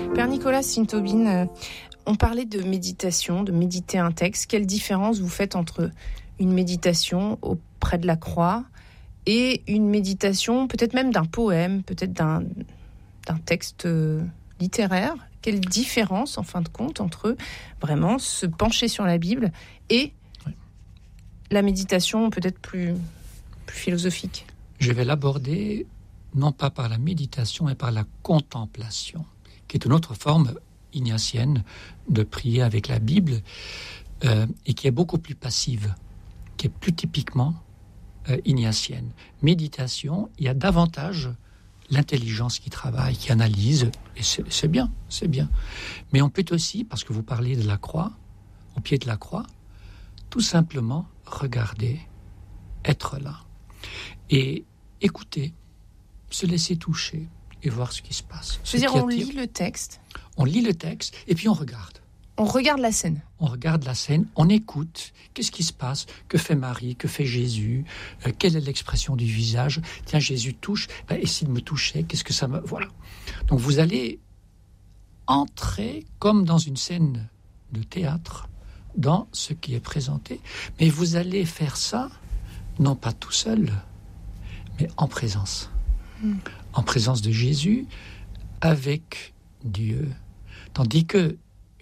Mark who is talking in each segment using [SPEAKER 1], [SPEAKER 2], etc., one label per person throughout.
[SPEAKER 1] Père Nicolas Sintobin, on parlait de méditation, de méditer un texte. Quelle différence vous faites entre une méditation auprès de la croix et une méditation, peut-être même d'un poème, peut-être d'un texte littéraire? Quelle différence, en fin de compte, entre vraiment se pencher sur la Bible et la méditation peut-être plus philosophique?
[SPEAKER 2] Je vais l'aborder non pas par la méditation, mais par la contemplation, qui est une autre forme ignatienne de prier avec la Bible et qui est beaucoup plus passive, qui est plus typiquement ignatienne. Méditation, il y a davantage l'intelligence qui travaille, qui analyse, et c'est bien. Mais on peut aussi, parce que vous parlez de la croix, au pied de la croix, tout simplement regarder, être là, et écouter, se laisser toucher et voir ce qui se passe.
[SPEAKER 1] C'est-à-dire, on lit le texte.
[SPEAKER 2] On lit le texte et puis on regarde.
[SPEAKER 1] On regarde la scène.
[SPEAKER 2] On regarde la scène, on écoute. Qu'est-ce qui se passe? Que fait Marie? Que fait Jésus? Quelle est l'expression du visage? Tiens, Jésus touche. Et s'il me touchait, qu'est-ce que ça me... Voilà. Donc vous allez entrer comme dans une scène de théâtre, dans ce qui est présenté. Mais vous allez faire ça, non pas tout seul, mais en présence. En présence de Jésus, avec Dieu. Tandis que,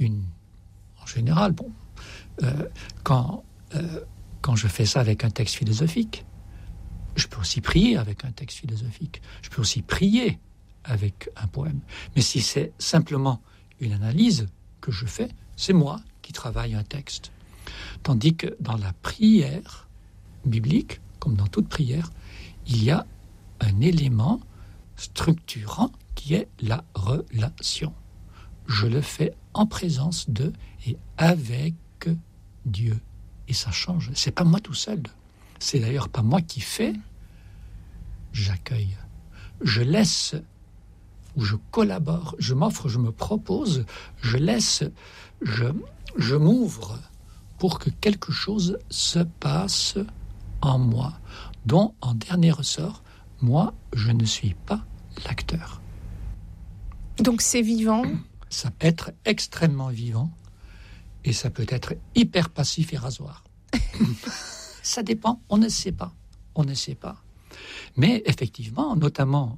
[SPEAKER 2] en général, quand je fais ça avec un texte philosophique, je peux aussi prier avec un texte philosophique. Je peux aussi prier avec un poème. Mais si c'est simplement une analyse que je fais, c'est moi qui travaille un texte. Tandis que dans la prière biblique, comme dans toute prière, il y a un élément structurant qui est la relation. Je le fais en présence de et avec Dieu. Et ça change. C'est pas moi tout seul. C'est d'ailleurs pas moi qui fais. J'accueille. Je laisse, ou je collabore, je m'offre, je me propose, je laisse, je m'ouvre pour que quelque chose se passe en moi, dont, en dernier ressort, moi, je ne suis pas l'acteur.
[SPEAKER 1] Donc c'est vivant.
[SPEAKER 2] Ça peut être extrêmement vivant et ça peut être hyper passif et rasoir. Ça dépend, on ne sait pas. Mais effectivement, notamment,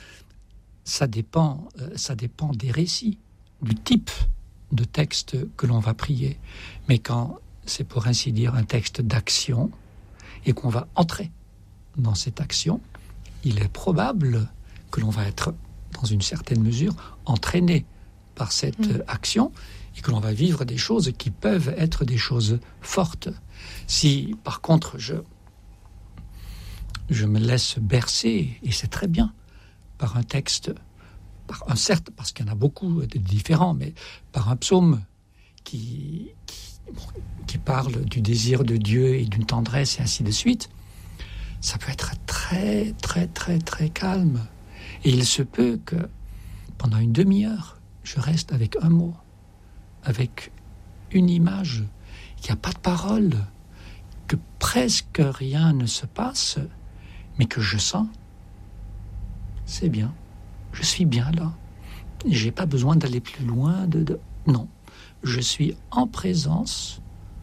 [SPEAKER 2] ça dépend des récits, du type de texte que l'on va prier. Mais quand c'est pour ainsi dire un texte d'action et qu'on va entrer dans cette action, il est probable que l'on va être, dans une certaine mesure, entraîné par cette action et que l'on va vivre des choses qui peuvent être des choses fortes. Si, par contre, je me laisse bercer, et c'est très bien, par un texte, certes, parce qu'il y en a beaucoup de différents, mais par un psaume qui parle du désir de Dieu et d'une tendresse et ainsi de suite, ça peut être très, très, très, très calme. Et il se peut que, pendant une demi-heure, je reste avec un mot, avec une image, qu'il n'y a pas de parole, que presque rien ne se passe, mais que je sens. C'est bien. Je suis bien là. Je n'ai pas besoin d'aller plus loin. Non. Je suis en présence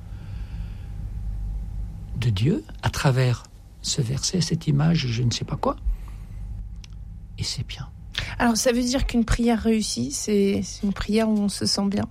[SPEAKER 2] de Dieu à travers ce verset, cette image, je ne sais pas quoi. Et c'est bien.
[SPEAKER 1] Alors, ça veut dire qu'une prière réussie, c'est une prière où on se sent bien?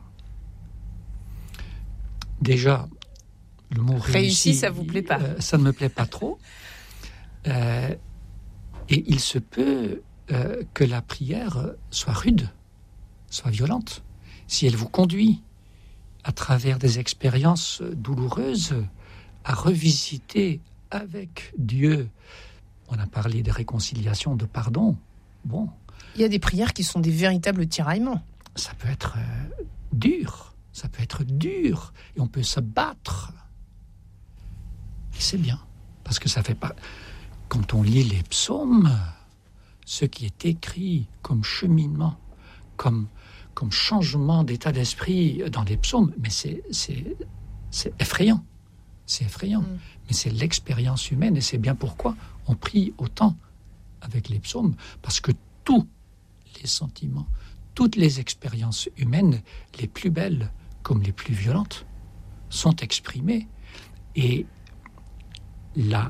[SPEAKER 2] Déjà, le mot réussi,
[SPEAKER 1] ça vous plaît pas?
[SPEAKER 2] Ça ne me plaît pas trop. Et il se peut que la prière soit rude, soit violente. Si elle vous conduit, à travers des expériences douloureuses, à revisiter avec Dieu. On a parlé de réconciliation, de pardon. Bon.
[SPEAKER 1] Il y a des prières qui sont des véritables tiraillements.
[SPEAKER 2] Ça peut être dur. Et on peut se battre. Et c'est bien. Parce que ça fait pas... Quand on lit les psaumes, ce qui est écrit comme cheminement, comme changement d'état d'esprit dans les psaumes, mais c'est effrayant. C'est effrayant. Mais c'est l'expérience humaine et c'est bien pourquoi on prie autant avec les psaumes, parce que tous les sentiments, toutes les expériences humaines, les plus belles comme les plus violentes, sont exprimées. Et le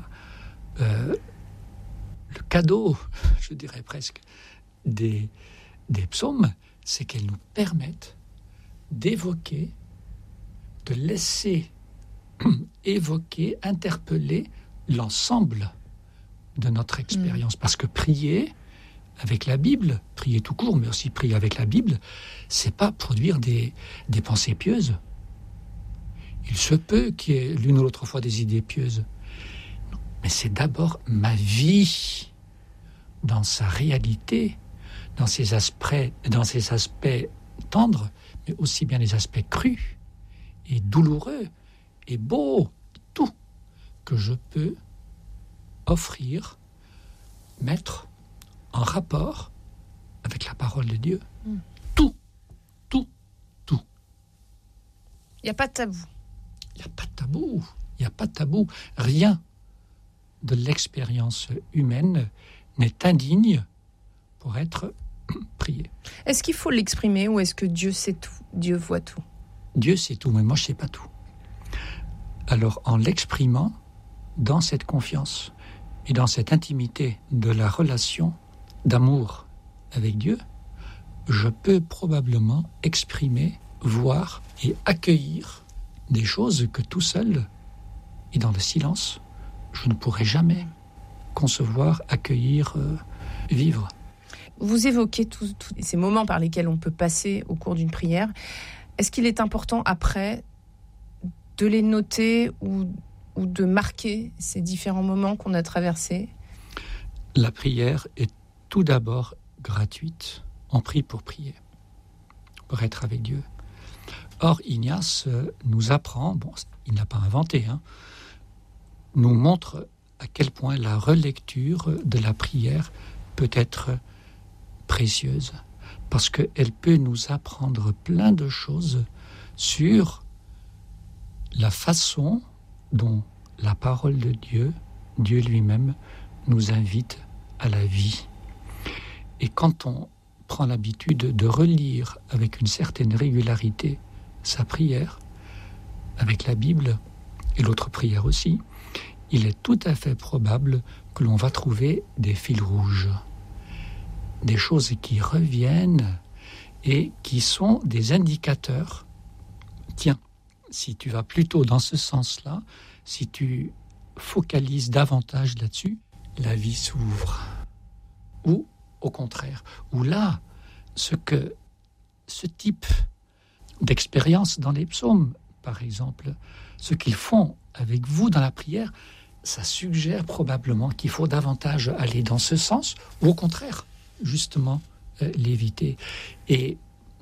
[SPEAKER 2] cadeau, je dirais presque, des psaumes, c'est qu'elles nous permettent d'évoquer, de laisser évoquer, interpeller l'ensemble de notre expérience. Parce que prier avec la Bible, prier tout court, mais aussi prier avec la Bible, c'est pas produire des pensées pieuses. Il se peut qu'il y ait l'une ou l'autre fois des idées pieuses. Non, mais c'est d'abord ma vie, dans sa réalité, dans ses aspects tendres, mais aussi bien les aspects crus et douloureux et beaux, tout que je peux offrir, mettre en rapport avec la parole de Dieu. Tout.
[SPEAKER 1] Il n'y a pas de tabou.
[SPEAKER 2] Il n'y a pas de tabou. Rien de l'expérience humaine n'est indigne pour être prié.
[SPEAKER 1] Est-ce qu'il faut l'exprimer ou est-ce que Dieu sait tout, Dieu voit tout?
[SPEAKER 2] Dieu sait tout, mais moi je ne sais pas tout. Alors en l'exprimant, dans cette confiance et dans cette intimité de la relation d'amour avec Dieu, je peux probablement exprimer, voir et accueillir des choses que tout seul et dans le silence, je ne pourrais jamais concevoir, accueillir, vivre.
[SPEAKER 1] Vous évoquez tous ces moments par lesquels on peut passer au cours d'une prière. Est-ce qu'il est important après de les noter ou de marquer ces différents moments qu'on a traversés?
[SPEAKER 2] La prière est tout d'abord gratuite. On prie pour prier, pour être avec Dieu. Or, Ignace nous apprend, bon, il n'a pas inventé, nous montre à quel point la relecture de la prière peut être précieuse, parce qu'elle peut nous apprendre plein de choses sur la façon dont la parole de Dieu, Dieu lui-même, nous invite à la vie. Et quand on prend l'habitude de relire avec une certaine régularité sa prière, avec la Bible et l'autre prière aussi, il est tout à fait probable que l'on va trouver des fils rouges, des choses qui reviennent et qui sont des indicateurs. Tiens, si tu vas plutôt dans ce sens-là, si tu focalises davantage là-dessus, la vie s'ouvre. Ou, au contraire, ou là, ce type d'expérience dans les psaumes, par exemple, ce qu'ils font avec vous dans la prière, ça suggère probablement qu'il faut davantage aller dans ce sens, ou au contraire, justement, l'éviter. Et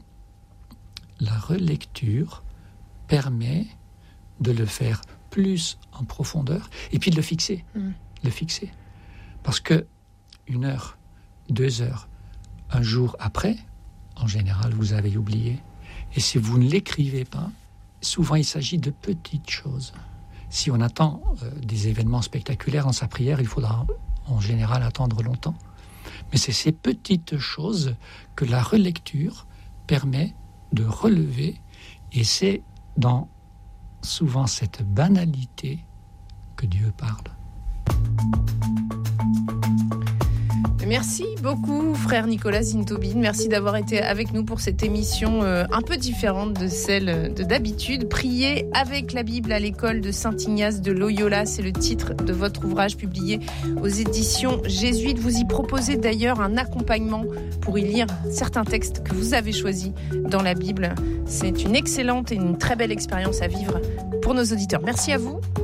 [SPEAKER 2] la relecture permet de le faire plus en profondeur, et puis de le fixer. Le fixer. Parce que 1 heure, 2 heures, un jour après, en général, vous avez oublié. Et si vous ne l'écrivez pas, souvent il s'agit de petites choses. Si on attend des événements spectaculaires dans sa prière, il faudra en général attendre longtemps. Mais c'est ces petites choses que la relecture permet de relever, et c'est dans souvent cette banalité que Dieu parle.
[SPEAKER 1] Merci beaucoup, frère Nicolas Zintobine. Merci d'avoir été avec nous pour cette émission un peu différente de celle de d'habitude. Prier avec la Bible à l'école de Saint-Ignace de Loyola, c'est le titre de votre ouvrage publié aux éditions Jésuites. Vous y proposez d'ailleurs un accompagnement pour y lire certains textes que vous avez choisis dans la Bible. C'est une excellente et une très belle expérience à vivre pour nos auditeurs. Merci à vous.